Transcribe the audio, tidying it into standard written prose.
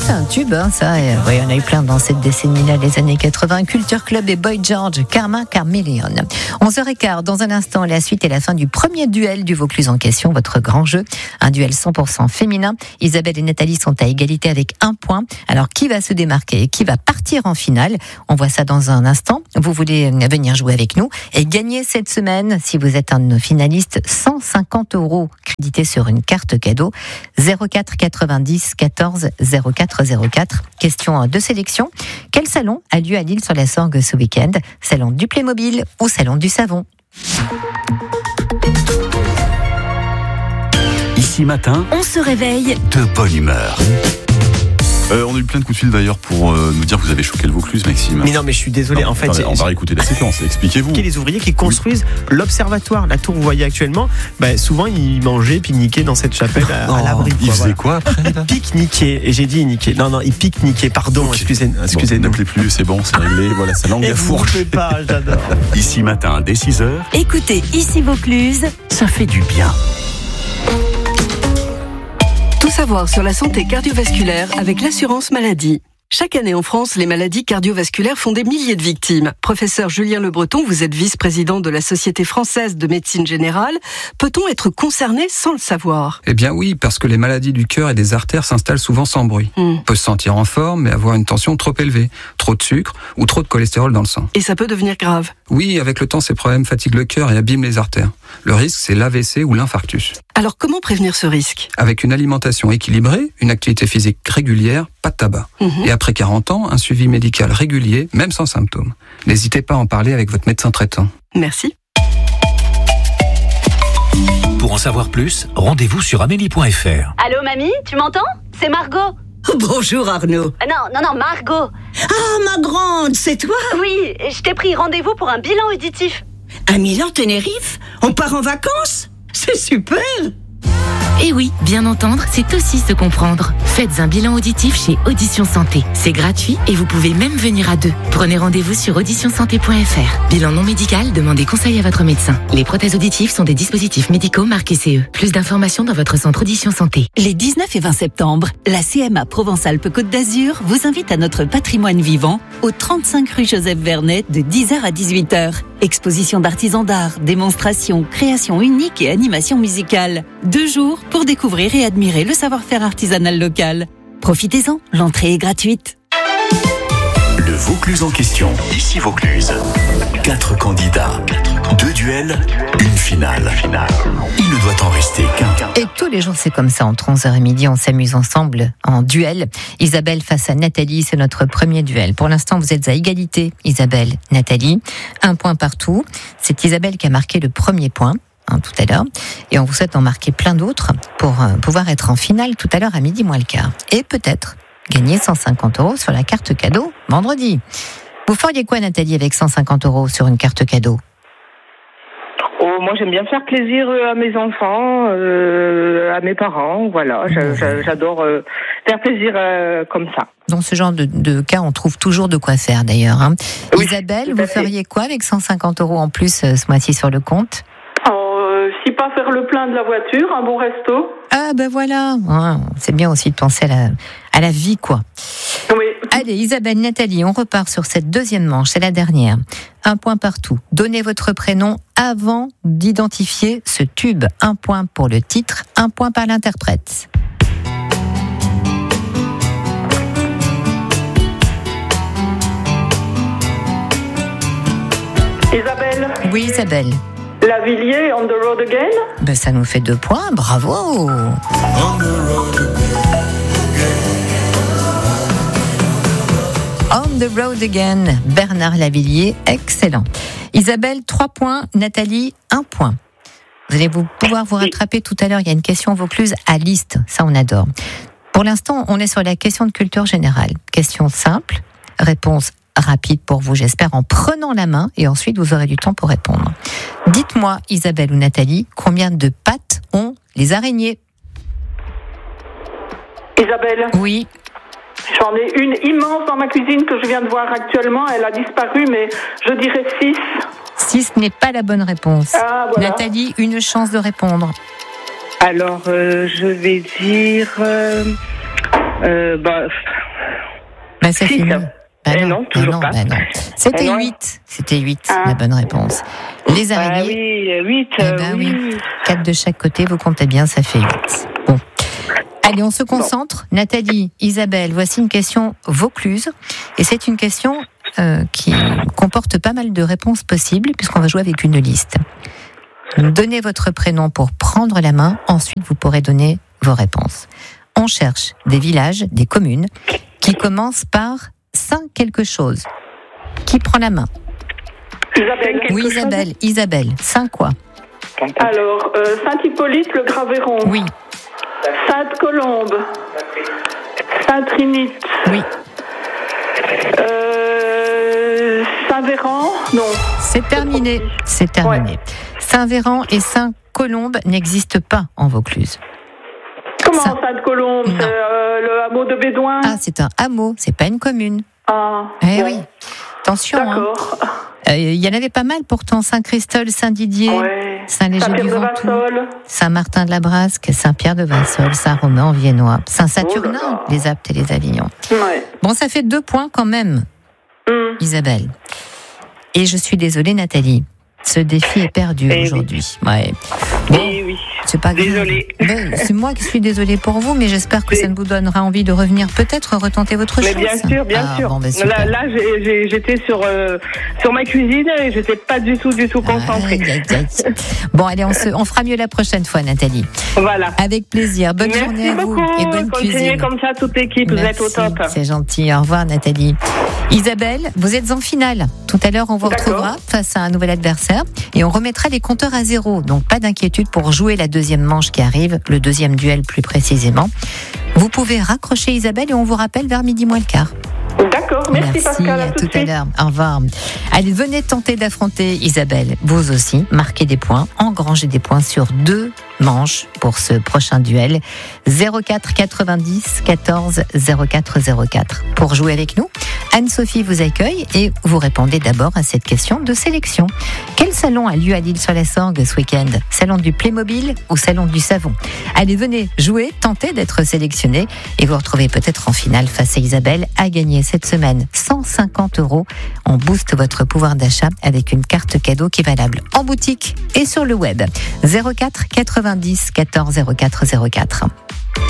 c'est un tube, hein, ça. Et, oui, on a eu plein dans cette décennie-là, les années 80. Culture Club et Boy George, Karma Chameleon. 11h15, dans un instant, la suite et la fin du premier duel du Vaucluse en question, votre grand jeu. Un duel 100% féminin. Isabelle et Nathalie sont à égalité avec 1 point. Alors, qui va se démarquer et qui va partir en finale? On voit ça dans un instant. Vous voulez venir jouer avec nous et gagner cette semaine, si vous êtes un de nos finalistes, 150 € crédités sur une carte cadeau. 04 90 14 04 04. Question de sélection. Quel salon a lieu à l'Isle-sur-la-Sorgue ce week-end? Salon du Playmobil ou salon du savon? Ici matin, on se réveille de bonne humeur. On a eu plein de coups de fil d'ailleurs pour nous dire que vous avez choqué le Vaucluse, Maxime. Mais non, mais je suis désolé. Non, en fait, on va réécouter la séquence. Expliquez-vous. Les ouvriers qui construisent l'observatoire, la tour que vous voyez actuellement, souvent ils mangeaient, pique-niquaient dans cette chapelle à l'abri. Ils faisaient quoi après là? Pique-niquaient. Et j'ai dit niquer. Non, ils pique-niquaient. Pardon, Okay. excusez-nous. N'appelez plus, c'est bon, c'est réglé. Voilà, ça langue Et la vous fourche. ne pas, j'adore. Ici matin, dès 6h, Écoutez Ici Vaucluse. ça fait du bien. Tout savoir sur la santé cardiovasculaire avec l'assurance maladie. Chaque année en France, les maladies cardiovasculaires font des milliers de victimes. Professeur Julien Le Breton, vous êtes vice-président de la Société française de médecine générale. Peut-on être concerné sans le savoir? Eh bien oui, parce que les maladies du cœur et des artères s'installent souvent sans bruit. On peut se sentir en forme, mais avoir une tension trop élevée, trop de sucre ou trop de cholestérol dans le sang. Et ça peut devenir grave. Oui, avec le temps, ces problèmes fatiguent le cœur et abîment les artères. Le risque, c'est l'AVC ou l'infarctus. Alors comment prévenir ce risque? Avec une alimentation équilibrée, une activité physique régulière, pas de tabac. Et après 40 ans, un suivi médical régulier, même sans symptômes. N'hésitez pas à en parler avec votre médecin traitant. Merci. Pour en savoir plus, rendez-vous sur amélie.fr. Allô mamie, tu m'entends? C'est Margot. Bonjour Arnaud. Non, Margot. Ah, ma grande, c'est toi? Oui, je t'ai pris rendez-vous pour un bilan auditif. À Milan-Tenerife? On part en vacances? C'est super! Et oui, bien entendre, c'est aussi se comprendre. Faites un bilan auditif chez Audition Santé. C'est gratuit et vous pouvez même venir à 2. Prenez rendez-vous sur auditionsanté.fr. Bilan non médical, demandez conseil à votre médecin. Les prothèses auditives sont des dispositifs médicaux marqués CE. Plus d'informations dans votre centre Audition Santé. Les 19 et 20 septembre, la CMA Provence-Alpes-Côte d'Azur vous invite à notre patrimoine vivant au 35 rue Joseph Vernet de 10h à 18h. Exposition d'artisans d'art, démonstrations, créations uniques et animations musicales. 2 jours pour découvrir et admirer le savoir-faire artisanal local. Profitez-en, l'entrée est gratuite. Le Vaucluse en question. Ici Vaucluse. 4 candidats, 2 duels, une finale. Il ne doit en rester qu'un. Et tous les jours, c'est comme ça. Entre 11h et midi, on s'amuse ensemble en duel. Isabelle face à Nathalie, c'est notre premier duel. Pour l'instant, vous êtes à égalité. Isabelle, Nathalie, 1 point partout. C'est Isabelle qui a marqué le premier point tout à l'heure. Et on vous souhaite d'en marquer plein d'autres pour pouvoir être en finale tout à l'heure à midi moins le quart. Et peut-être gagner 150 € sur la carte cadeau vendredi. Vous feriez quoi, Nathalie, avec 150 € sur une carte cadeau? Oh, moi, j'aime bien faire plaisir à mes enfants, à mes parents. Voilà, j'adore faire plaisir comme ça. Dans ce genre de cas, on trouve toujours de quoi faire, d'ailleurs. Oui, Isabelle, vous feriez quoi avec 150 € en plus ce mois-ci sur le compte? Si pas faire le plein de la voiture, un bon resto. Ah ben voilà, c'est bien aussi de penser à la vie, quoi. Oui. Allez, Isabelle, Nathalie, on repart sur cette deuxième manche, c'est la dernière. 1 point partout. Donnez votre prénom avant d'identifier ce tube. 1 point pour le titre, 1 point par l'interprète. Isabelle. Oui, Isabelle. Lavilliers, On the Road Again. Ben, ça nous fait 2 points, bravo. On the Road Again, Bernard Lavilliers, excellent. Isabelle, 3 points, Nathalie, 1 point. Vous allez pouvoir vous rattraper tout à l'heure, il y a une question Vaucluse à liste, ça on adore. Pour l'instant, on est sur la question de culture générale. Question simple, réponse rapide pour vous, j'espère, en prenant la main, et ensuite vous aurez du temps pour répondre. Dites-moi, Isabelle ou Nathalie, combien de pattes ont les araignées? Isabelle. Oui. J'en ai une immense dans ma cuisine que je viens de voir actuellement. Elle a disparu, mais je dirais 6. 6 n'est pas la bonne réponse. Ah, voilà. Nathalie, une chance de répondre. Alors, je vais dire... Bah, c'est fini. Non, toujours pas. Non. C'était 8. C'était 8, la bonne réponse. Les araignées. Oui, 8. Oui. 4 de chaque côté, vous comptez bien, ça fait 8. Bon. Allez, on se concentre. Bon. Nathalie, Isabelle, voici une question Vaucluse. Et c'est une question qui comporte pas mal de réponses possibles, puisqu'on va jouer avec une liste. Donnez votre prénom pour prendre la main. Ensuite, vous pourrez donner vos réponses. On cherche des villages, des communes, qui commencent par Saint quelque chose. Qui prend la main? Isabelle. Oui, Isabelle. Saint quoi? Alors, Saint-Hippolyte, le Graveyron. Oui. Sainte-Colombe. Saint-Trinite. Oui. Saint-Véran. Non. C'est terminé. Ouais. Saint-Véran et Saint-Colombe n'existent pas en Vaucluse. Comment Sainte-Colombe? C'est le hameau de Bédouin? Ah, c'est un hameau, c'est pas une commune. Ah. Oui. Attention. D'accord. Il y en avait pas mal pourtant. Saint-Christol, Saint-Didier, Saint-Léger-du-Ventoux, Saint-Martin-de-la-Brasque, Saint-Pierre-de-Vassol, Saint-Romain-en-Viennois, Saint-Saturnin, les Aptes et les Avignons. Ouais. Bon, ça fait 2 points quand même, Isabelle. Et je suis désolée, Nathalie. Ce défi est perdu aujourd'hui. Ouais. Bon, oui. C'est pas grave. Désolée. C'est moi qui suis désolée pour vous, mais j'espère que ça ne vous donnera envie de revenir peut-être retenter votre chance. Mais bien sûr. Bon, là j'étais sur ma cuisine et j'étais pas du tout concentrée. Bon, allez, on fera mieux la prochaine fois, Nathalie. Voilà. Avec plaisir. Bonne journée à vous et bonne cuisine. Continuez comme ça, toute l'équipe. Merci, vous êtes au top. C'est gentil. Au revoir, Nathalie. Isabelle, vous êtes en finale. Tout à l'heure, on vous retrouvera face à un nouvel adversaire et on remettra les compteurs à 0. Donc, pas d'inquiétude pour jouer la deuxième manche qui arrive, le deuxième duel plus précisément. Vous pouvez raccrocher Isabelle et on vous rappelle vers 12:15. D'accord, merci Pascal. À tout à l'heure. Au revoir. Allez, venez tenter d'affronter Isabelle. Vous aussi, marquez des points, engrangez des points sur 2 manches pour ce prochain duel. 04 90 14 04 04. Pour jouer avec nous, Anne-Sophie vous accueille et vous répondez d'abord à cette question de sélection. Quel salon a lieu à l'Île-sur-la-Sorgue ce week-end? Salon du Playmobil ou salon du savon? Allez, venez jouer, tentez d'être sélectionné et vous retrouvez peut-être en finale face à Isabelle à gagner cette semaine 150 €. On booste votre pouvoir d'achat avec une carte cadeau qui est valable en boutique et sur le web. 04 90 14 04 04.